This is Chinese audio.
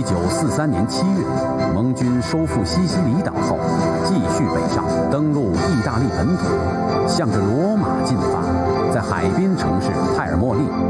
1943年7月，盟军收复西西里岛后，继续北上，登陆意大利本土，向着罗马进发，在海滨城市泰尔莫利